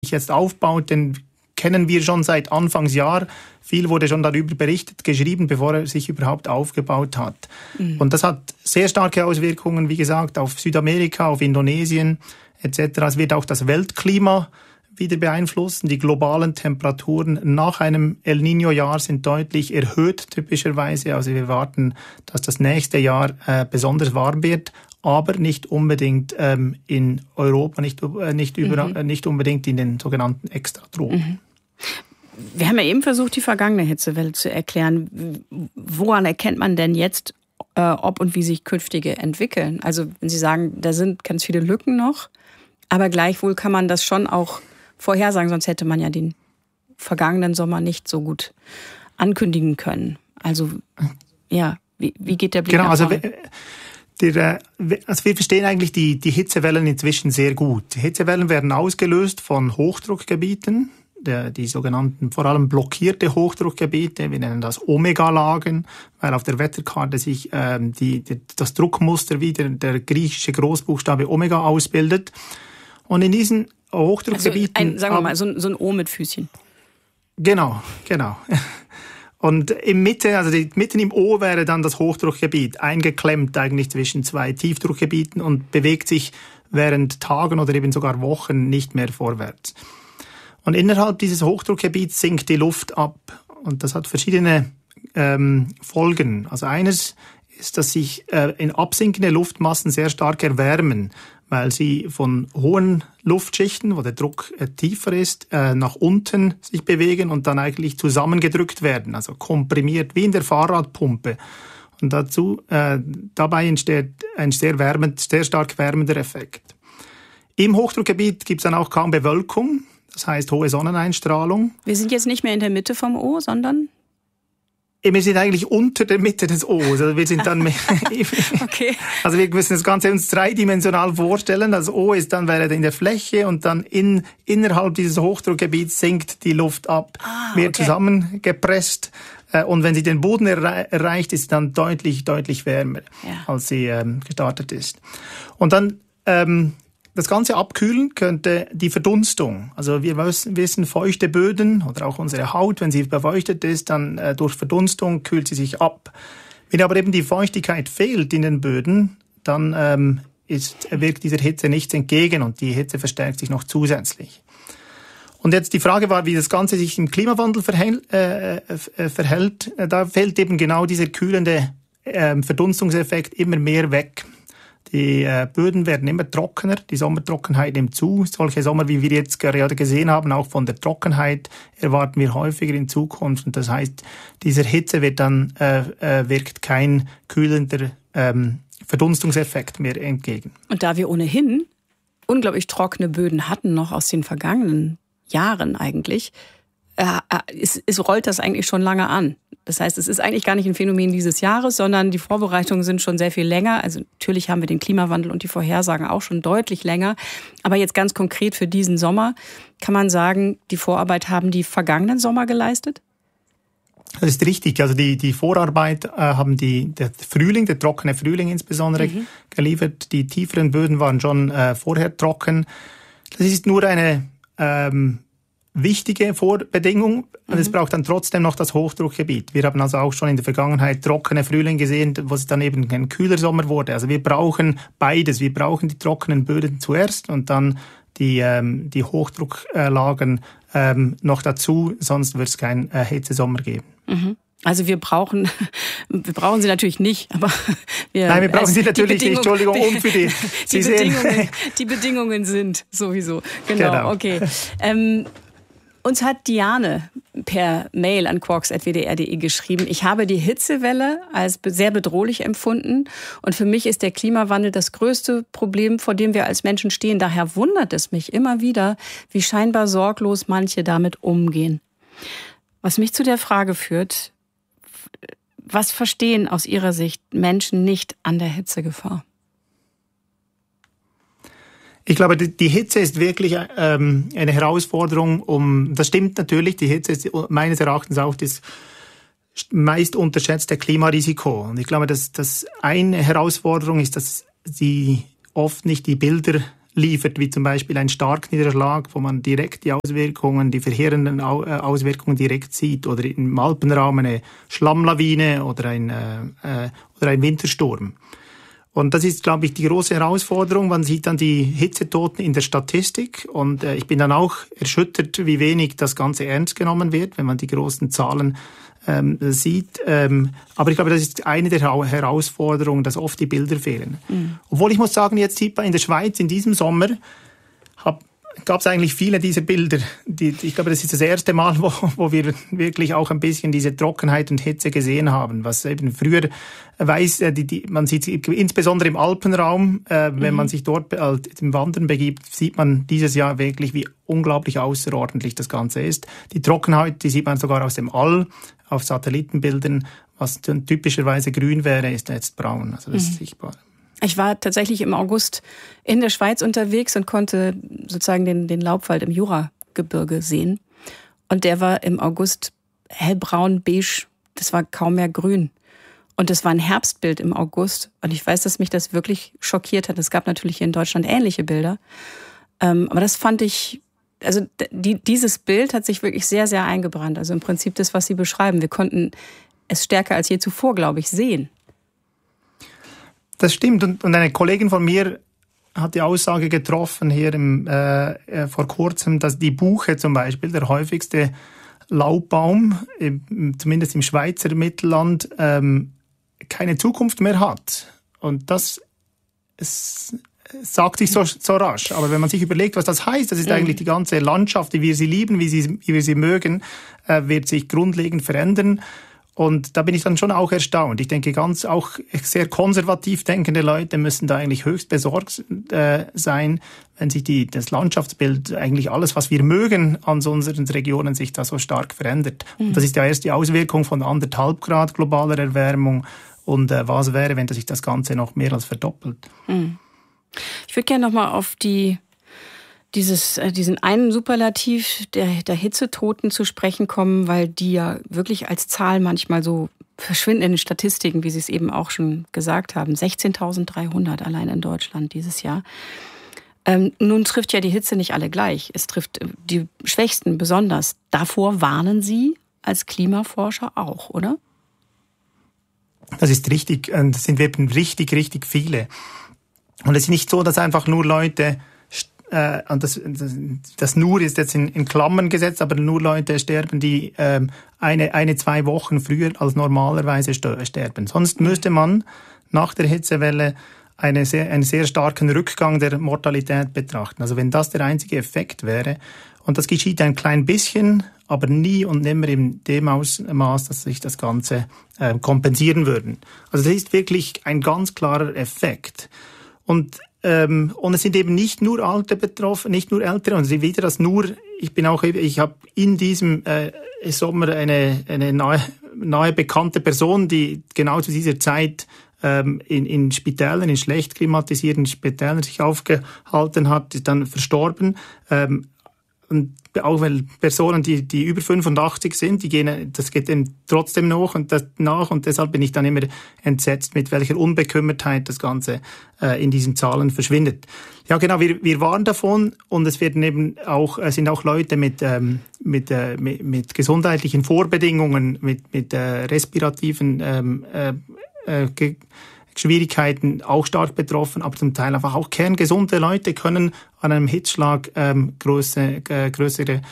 jetzt aufbaut, den kennen wir schon seit Anfangsjahr. Viel wurde schon darüber berichtet, geschrieben, bevor er sich überhaupt aufgebaut hat. Und das hat sehr starke Auswirkungen, wie gesagt, auf Südamerika, auf Indonesien etc. Es wird auch das Weltklima wieder beeinflussen. Die globalen Temperaturen nach einem El Niño-Jahr sind deutlich erhöht, typischerweise. Also wir warten, dass das nächste Jahr besonders warm wird, aber nicht unbedingt in Europa, nicht unbedingt in den sogenannten Extratropen. Wir haben ja eben versucht, die vergangene Hitzewelle zu erklären. Woran erkennt man denn jetzt, ob und wie sich künftige entwickeln? Also wenn Sie sagen, da sind ganz viele Lücken noch, aber gleichwohl kann man das schon auch vorhersagen, sonst hätte man ja den vergangenen Sommer nicht so gut ankündigen können. Also ja, wie geht der Blick nach vorne? Also wir verstehen eigentlich die Hitzewellen inzwischen sehr gut. Die Hitzewellen werden ausgelöst von Hochdruckgebieten, die sogenannten vor allem blockierte Hochdruckgebiete. Wir nennen das Omega-Lagen, weil auf der Wetterkarte sich das Druckmuster wieder der griechische Großbuchstabe Omega ausbildet. Und in diesen Hochdruckgebieten... sagen wir mal, so ein O mit Füßchen. Genau. Und mitten im O wäre dann das Hochdruckgebiet, eingeklemmt eigentlich zwischen zwei Tiefdruckgebieten und bewegt sich während Tagen oder eben sogar Wochen nicht mehr vorwärts. Und innerhalb dieses Hochdruckgebiets sinkt die Luft ab. Und das hat verschiedene Folgen. Also eines ist, dass sich in absinkende Luftmassen sehr stark erwärmen, weil sie von hohen Luftschichten, wo der Druck tiefer ist, nach unten sich bewegen und dann eigentlich zusammengedrückt werden, also komprimiert, wie in der Fahrradpumpe. Und dabei entsteht ein sehr stark wärmender Effekt. Im Hochdruckgebiet gibt es dann auch kaum Bewölkung, das heißt hohe Sonneneinstrahlung. Wir sind jetzt nicht mehr in der Mitte vom O, sondern... Wir sind eigentlich unter der Mitte des O's. Also wir sind dann okay. Also wir müssen das Ganze uns dreidimensional vorstellen. Das O wäre in der Fläche und dann innerhalb dieses Hochdruckgebiets sinkt die Luft ab, wird zusammengepresst. Und wenn sie den Boden erreicht, ist sie dann deutlich wärmer, als sie gestartet ist. Und dann das Ganze abkühlen könnte die Verdunstung. Also wir wissen, feuchte Böden oder auch unsere Haut, wenn sie befeuchtet ist, dann durch Verdunstung kühlt sie sich ab. Wenn aber eben die Feuchtigkeit fehlt in den Böden, dann wirkt dieser Hitze nichts entgegen und die Hitze verstärkt sich noch zusätzlich. Und jetzt die Frage war, wie das Ganze sich im Klimawandel verhält. Da fällt eben genau dieser kühlende Verdunstungseffekt immer mehr weg. Die Böden werden immer trockener, die Sommertrockenheit nimmt zu. Solche Sommer, wie wir jetzt gerade gesehen haben, auch von der Trockenheit, erwarten wir häufiger in Zukunft. Und das heißt, dieser Hitze wirkt kein kühlender Verdunstungseffekt mehr entgegen. Und da wir ohnehin unglaublich trockene Böden hatten, noch aus den vergangenen Jahren eigentlich, rollt das eigentlich schon lange an. Das heißt, es ist eigentlich gar nicht ein Phänomen dieses Jahres, sondern die Vorbereitungen sind schon sehr viel länger. Also natürlich haben wir den Klimawandel und die Vorhersagen auch schon deutlich länger. Aber jetzt ganz konkret für diesen Sommer kann man sagen, die Vorarbeit haben die vergangenen Sommer geleistet? Das ist richtig. Also die Vorarbeit haben der trockene Frühling insbesondere geliefert. Die tieferen Böden waren schon vorher trocken. Das ist nur eine wichtige Vorbedingung. Und es braucht dann trotzdem noch das Hochdruckgebiet. Wir haben also auch schon in der Vergangenheit trockene Frühling gesehen, wo es dann eben ein kühler Sommer wurde. Also wir brauchen beides. Wir brauchen die trockenen Böden zuerst und dann die Hochdrucklagen noch dazu. Sonst wird es keinen Hitzesommer geben. Also wir brauchen sie natürlich nicht, aber wir brauchen sie natürlich nicht, Entschuldigung, die Bedingungen sind sowieso. Genau. Okay. Uns hat Diane per Mail an quarks@wdr.de geschrieben, ich habe die Hitzewelle als sehr bedrohlich empfunden und für mich ist der Klimawandel das größte Problem, vor dem wir als Menschen stehen. Daher wundert es mich immer wieder, wie scheinbar sorglos manche damit umgehen. Was mich zu der Frage führt, was verstehen aus Ihrer Sicht Menschen nicht an der Hitzegefahr? Ich glaube, die Hitze ist wirklich eine Herausforderung. Das stimmt natürlich, die Hitze ist meines Erachtens auch das meist unterschätzte Klimarisiko. Und ich glaube, dass eine Herausforderung ist, dass sie oft nicht die Bilder liefert, wie zum Beispiel ein Starkniederschlag, wo man direkt die Auswirkungen, die verheerenden Auswirkungen direkt sieht, oder im Alpenraum eine Schlammlawine oder ein Wintersturm. Und das ist, glaube ich, die große Herausforderung. Man sieht dann die Hitzetoten in der Statistik und ich bin dann auch erschüttert, wie wenig das Ganze ernst genommen wird, wenn man die großen Zahlen sieht. Aber ich glaube, das ist eine der Herausforderungen, dass oft die Bilder fehlen. Mhm. Obwohl ich muss sagen, jetzt sieht man in der Schweiz in diesem Sommer, gab es eigentlich viele dieser Bilder. Ich glaube, das ist das erste Mal, wo wir wirklich auch ein bisschen diese Trockenheit und Hitze gesehen haben. Was eben früher weiß, man sieht insbesondere im Alpenraum, wenn man sich dort im Wandern begibt, sieht man dieses Jahr wirklich, wie unglaublich außerordentlich das Ganze ist. Die Trockenheit, die sieht man sogar aus dem All, auf Satellitenbildern. Was typischerweise grün wäre, ist jetzt braun. Also das ist sichtbar. Ich war tatsächlich im August in der Schweiz unterwegs und konnte sozusagen den Laubwald im Juragebirge sehen. Und der war im August hellbraun, beige. Das war kaum mehr grün. Und das war ein Herbstbild im August. Und ich weiß, dass mich das wirklich schockiert hat. Es gab natürlich hier in Deutschland ähnliche Bilder. Aber das fand ich, also dieses Bild hat sich wirklich sehr, sehr eingebrannt. Also im Prinzip das, was Sie beschreiben. Wir konnten es stärker als je zuvor, glaube ich, sehen. Das stimmt. Und eine Kollegin von mir hat die Aussage getroffen hier vor kurzem, dass die Buche zum Beispiel, der häufigste Laubbaum, zumindest im Schweizer Mittelland, keine Zukunft mehr hat. Und das sagt sich so rasch. Aber wenn man sich überlegt, was das heißt, das ist eigentlich die ganze Landschaft, wie wir sie lieben, wie wir sie mögen, wird sich grundlegend verändern. Und da bin ich dann schon auch erstaunt. Ich denke, ganz auch sehr konservativ denkende Leute müssen da eigentlich höchst besorgt sein, wenn sich das Landschaftsbild, eigentlich alles, was wir mögen an unseren Regionen, sich da so stark verändert. Und das ist ja erst die Auswirkung von 1,5 Grad globaler Erwärmung. Und was wäre, wenn sich das Ganze noch mehr als verdoppelt? Ich würde gerne nochmal auf diesen einen Superlativ der Hitzetoten zu sprechen kommen, weil die ja wirklich als Zahl manchmal so verschwinden in den Statistiken, wie Sie es eben auch schon gesagt haben. 16.300 allein in Deutschland dieses Jahr. Nun trifft ja die Hitze nicht alle gleich. Es trifft die Schwächsten besonders. Davor warnen Sie als Klimaforscher auch, oder? Das ist richtig. Das sind eben richtig, richtig viele. Und es ist nicht so, dass einfach nur Leute, und das nur ist jetzt in Klammern gesetzt, aber nur Leute sterben, die 2 Wochen früher als normalerweise sterben. Sonst müsste man nach der Hitzewelle einen sehr starken Rückgang der Mortalität betrachten. Also wenn das der einzige Effekt wäre, und das geschieht ein klein bisschen, aber nie und nimmer in dem Ausmaß, dass sich das Ganze kompensieren würden. Also das ist wirklich ein ganz klarer Effekt. Und es sind eben nicht nur Alte betroffen, nicht nur Ältere. Und wieder ich habe in diesem Sommer eine nahe bekannte Person, die genau zu dieser Zeit in Spitälern, in schlecht klimatisierten Spitälern sich aufgehalten hat, ist dann verstorben. Und auch weil Personen, die über 85 sind, das geht eben trotzdem noch und das nach, und deshalb bin ich dann immer entsetzt, mit welcher Unbekümmertheit das Ganze in diesen Zahlen verschwindet. Ja, genau, wir waren davon, und es werden eben sind auch Leute mit gesundheitlichen Vorbedingungen, mit respirativen Schwierigkeiten auch stark betroffen, aber zum Teil einfach auch kerngesunde Leute können an einem Hitzschlag größere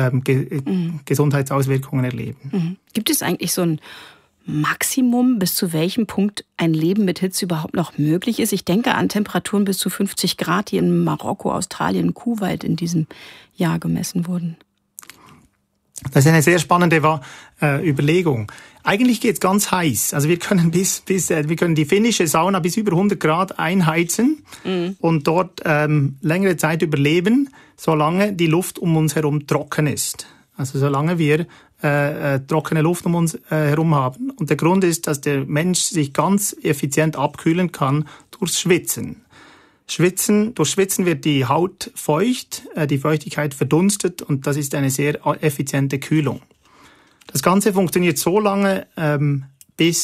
Gesundheitsauswirkungen erleben. Gibt es eigentlich so ein Maximum, bis zu welchem Punkt ein Leben mit Hitze überhaupt noch möglich ist? Ich denke an Temperaturen bis zu 50 Grad, die in Marokko, Australien, Kuwait in diesem Jahr gemessen wurden. Das ist eine sehr spannende Überlegung. Eigentlich geht's ganz heiß. Also wir können wir können die finnische Sauna bis über 100 Grad einheizen und dort längere Zeit überleben, solange die Luft um uns herum trocken ist. Also solange wir trockene Luft um uns herum haben. Und der Grund ist, dass der Mensch sich ganz effizient abkühlen kann durchs Schwitzen. Durch Schwitzen wird die Haut feucht, die Feuchtigkeit verdunstet, und das ist eine sehr effiziente Kühlung. Das Ganze funktioniert so lange, bis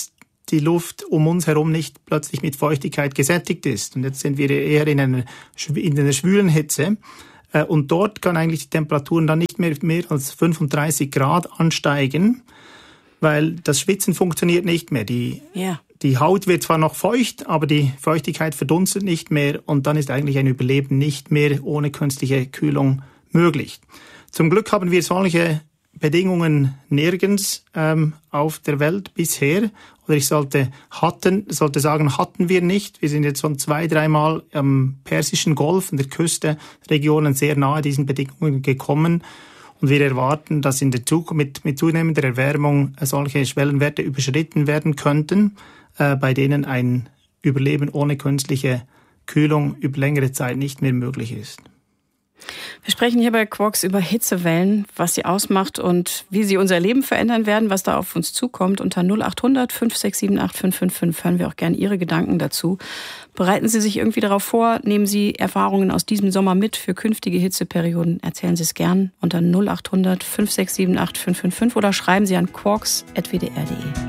die Luft um uns herum nicht plötzlich mit Feuchtigkeit gesättigt ist. Und jetzt sind wir eher in einer schwülen Hitze. Und dort kann eigentlich die Temperaturen dann nicht mehr als 35 Grad ansteigen, weil das Schwitzen funktioniert nicht mehr. Die Haut wird zwar noch feucht, aber die Feuchtigkeit verdunstet nicht mehr und dann ist eigentlich ein Überleben nicht mehr ohne künstliche Kühlung möglich. Zum Glück haben wir solche Bedingungen nirgends auf der Welt bisher. Oder ich sollte sagen, hatten wir nicht. Wir sind jetzt schon 2-3 Mal am Persischen Golf, an der Küstenregionen sehr nahe diesen Bedingungen gekommen. Und wir erwarten, dass in der Zukunft mit zunehmender Erwärmung solche Schwellenwerte überschritten werden könnten, bei denen ein Überleben ohne künstliche Kühlung über längere Zeit nicht mehr möglich ist. Wir sprechen hier bei Quarks über Hitzewellen, was sie ausmacht und wie sie unser Leben verändern werden, was da auf uns zukommt. Unter 0800 5678 555 hören wir auch gerne Ihre Gedanken dazu. Bereiten Sie sich irgendwie darauf vor, nehmen Sie Erfahrungen aus diesem Sommer mit für künftige Hitzeperioden. Erzählen Sie es gern unter 0800 5678 555 oder schreiben Sie an quarks@wdr.de.